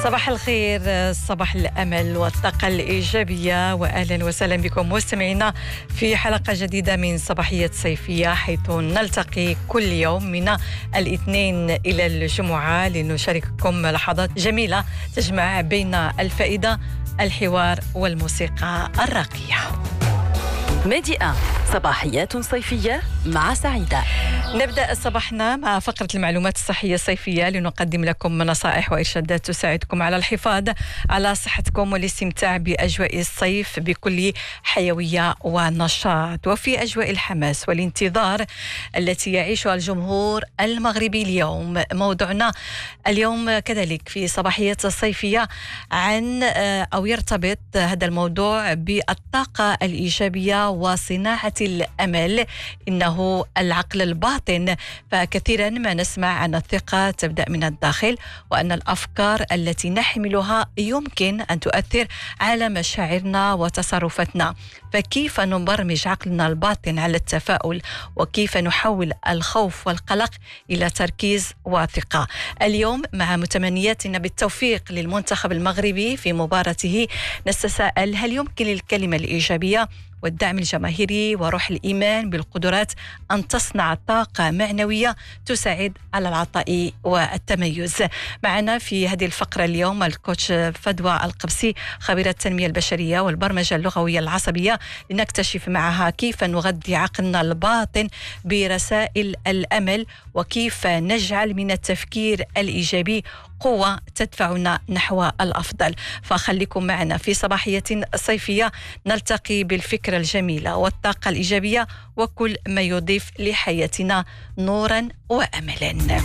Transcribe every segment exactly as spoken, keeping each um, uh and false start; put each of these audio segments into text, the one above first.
صباح الخير، صباح الأمل والطاقة الإيجابية، وأهلا وسهلا بكم مستمعينا في حلقة جديدة من صباحية صيفية، حيث نلتقي كل يوم من الاثنين إلى الجمعة لنشارككم لحظات جميلة تجمع بين الفائدة، الحوار والموسيقى الراقية. ميديا صباحيات صيفية مع سعيدة. نبدأ صباحنا مع فقرة المعلومات الصحية الصيفية لنقدم لكم نصائح وإرشادات تساعدكم على الحفاظ على صحتكم والاستمتاع بأجواء الصيف بكل حيوية ونشاط. وفي أجواء الحماس والانتظار التي يعيشها الجمهور المغربي اليوم، موضوعنا اليوم كذلك في صباحية الصيفية عن أو يرتبط هذا الموضوع بالطاقة الإيجابية وصناعة الأمل. إنه العقل الباطن، فكثيرا ما نسمع عن الثقة تبدأ من الداخل، وأن الأفكار التي نحملها يمكن أن تؤثر على مشاعرنا وتصرفاتنا. فكيف نبرمج عقلنا الباطن على التفاؤل، وكيف نحول الخوف والقلق إلى تركيز وثقة؟ اليوم مع متمنياتنا بالتوفيق للمنتخب المغربي في مباراته، نتساءل: هل يمكن للكلمة الإيجابية والدعم الجماهيري وروح الإيمان بالقدرات أن تصنع طاقة معنوية تساعد على العطاء والتميز؟ معنا في هذه الفقرة اليوم الكوتش فدوى القبسي، خبيرة التنمية البشرية والبرمجة اللغوية العصبية، لنكتشف معها كيف نغذي عقلنا الباطن برسائل الأمل، وكيف نجعل من التفكير الإيجابي قوة تدفعنا نحو الأفضل. فخليكم معنا في صباحية صيفية نلتقي بالفكرة الجميلة والطاقة الإيجابية وكل ما يضيف لحياتنا نورا وأملا.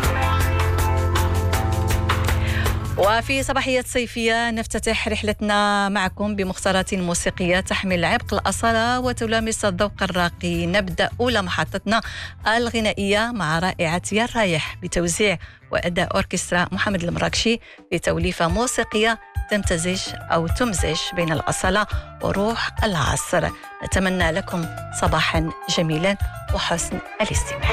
وفي صباحية صيفية نفتتح رحلتنا معكم بمختارات موسيقية تحمل عبق الأصالة وتلامس الذوق الراقي. نبدأ أولى محطتنا الغنائية مع رائعة يا الرايح بتوزيع وأداء أوركسترا محمد المراكشي بتوليفة موسيقية تمتزج أو تمزج بين الأصالة وروح العصر. نتمنى لكم صباحا جميلا وحسن الاستماع.